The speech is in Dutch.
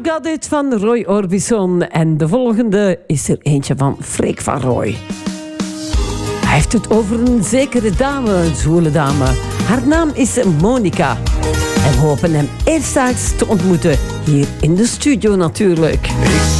Got It van Roy Orbison. En de volgende is er eentje van Freek van Rooij. Hij heeft het over een zekere dame, een zwoele dame. Haar naam is Monica. En we hopen hem eerstdaags te ontmoeten. Hier in de studio natuurlijk. Ik